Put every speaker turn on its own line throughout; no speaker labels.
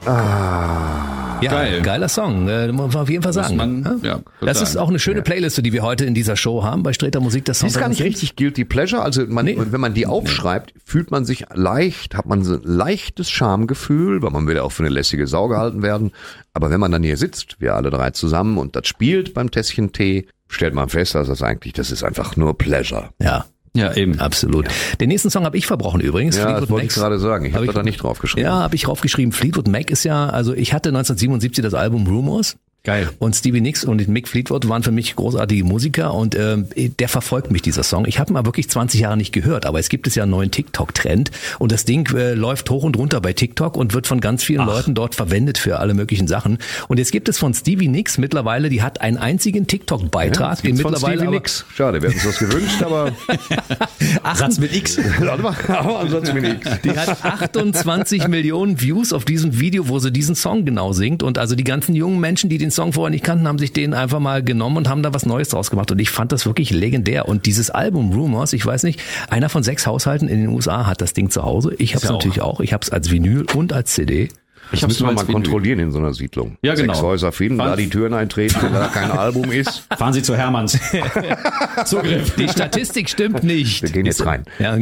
Ja,
Geil.
Geiler Song, muss man auf jeden Fall sagen. Das ist auch eine schöne Playliste, die wir heute in dieser Show haben bei Streter Musik. Das
Die ist gar nicht richtig Guilty Pleasure. Also wenn man die aufschreibt, fühlt man sich hat man so ein leichtes Schamgefühl, weil man will ja auch für eine lässige Sau gehalten werden. Aber wenn man dann hier sitzt, wir alle drei zusammen und das spielt beim Tässchen Tee, stellt man fest, dass das ist einfach nur Pleasure.
Ja, eben. Absolut. Den nächsten Song habe ich verbrochen übrigens.
Ja,
Fleetwood
das wollte
Mac.
ich gerade sagen. Ich habe da nicht drauf geschrieben.
Ja, habe ich draufgeschrieben. Fleetwood Mac ist ja, also ich hatte 1977 das Album Rumors.
Geil.
Und Stevie Nicks und Mick Fleetwood waren für mich großartige Musiker und der verfolgt mich, dieser Song. Ich habe ihn mal wirklich 20 Jahre nicht gehört, aber es gibt es ja einen neuen TikTok-Trend und das Ding läuft hoch und runter bei TikTok und wird von ganz vielen Leuten dort verwendet für alle möglichen Sachen. Und jetzt gibt es von Stevie Nicks mittlerweile, die hat einen einzigen TikTok-Beitrag, den
von
mittlerweile
Stevie Nicks. Schade, wir hätten uns das gewünscht, aber
Satz mit X.
Satz mit X.
Die hat 28 Millionen Views auf diesem Video, wo sie diesen Song genau singt. Und also die ganzen jungen Menschen, die den Song vorher nicht kannten, haben sich den einfach mal genommen und haben da was Neues draus gemacht. Und ich fand das wirklich legendär. Und dieses Album Rumors, ich weiß nicht, einer von 6 Haushalten in den USA hat das Ding zu Hause. Ich habe es natürlich auch. Ich habe es als Vinyl und als CD.
Das müssen wir mal kontrollieren in so einer Siedlung.
Ja, genau.
6 Häuser finden, da die Türen eintreten, wenn da kein Album ist.
Fahren Sie zu Hermanns. Zugriff.
Die Statistik stimmt nicht.
Wir gehen jetzt rein.
Ja.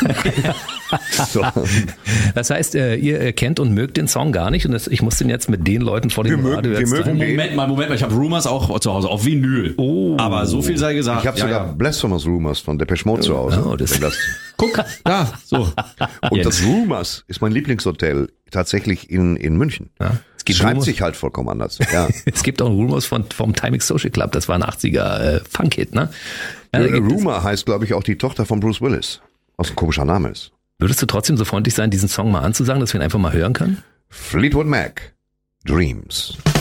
So.
Das heißt, ihr kennt und mögt den Song gar nicht und ich muss den jetzt mit den Leuten vor dem Radio jetzt
mögen den.
Moment mal, ich habe Rumors auch zu Hause, auf Vinyl. Aber so viel sei gesagt.
Ich habe sogar Blasphemous Rumors von Depeche Mode zu Hause.
Guck, da, so.
Und das Rumors ist mein Lieblingshotel tatsächlich in München.
Ja.
Schreibt sich halt vollkommen anders. Ja.
Es gibt auch Rumors vom Timex Social Club, das war ein 80er Funk-Hit, ne? Ja,
Rumor heißt, glaube ich, auch die Tochter von Bruce Willis. Was ein komischer Name ist.
Würdest du trotzdem so freundlich sein, diesen Song mal anzusagen, dass wir ihn einfach mal hören können?
Fleetwood Mac, Dreams.